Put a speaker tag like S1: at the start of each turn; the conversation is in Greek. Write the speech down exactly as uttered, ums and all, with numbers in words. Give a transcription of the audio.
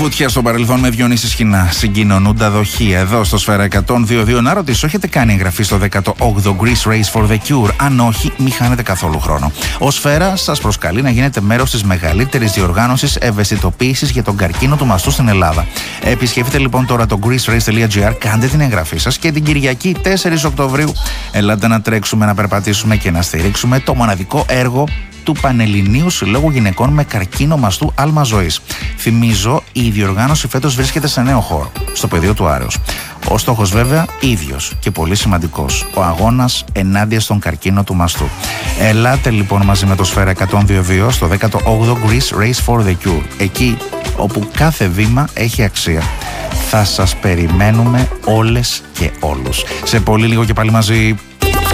S1: Βουτιά στο παρελθόν με Διονύση Σχοινά. Συγκοινωνούντα δοχεία εδώ στο Σφαίρα εκατόν δύο δύο. Να ρωτήσω, έχετε κάνει εγγραφή στο δέκατο όγδοο Greece Race for the Cure? Αν όχι, μη χάνετε καθόλου χρόνο. Ο Σφαίρα σας προσκαλεί να γίνετε μέρος της μεγαλύτερης διοργάνωσης ευαισθητοποίησης για τον καρκίνο του μαστού στην Ελλάδα. Επισκεφτείτε λοιπόν τώρα το greecerace.gr, κάντε την εγγραφή σας και την Κυριακή τέσσερις Οκτωβρίου ελάτε να τρέξουμε, να περπατήσουμε και να στηρίξουμε το μοναδικό έργο του Πανελληνίου Συλλόγου Γυναικών με Καρκίνο Μαστού Άλμα Ζωής. Θυμίζω, η διοργάνωση φέτος βρίσκεται σε νέο χώρο, στο πεδίο του Άρεως. Ο στόχος βέβαια ίδιος και πολύ σημαντικός, ο αγώνας ενάντια στον καρκίνο του μαστού. Ελάτε λοιπόν μαζί με το Σφαίρα εκατόν δύο δύο στο δέκατο όγδοο Greece Race for the Cure, εκεί όπου κάθε βήμα έχει αξία. Θα σας περιμένουμε όλες και όλους. Σε πολύ λίγο και πάλι μαζί.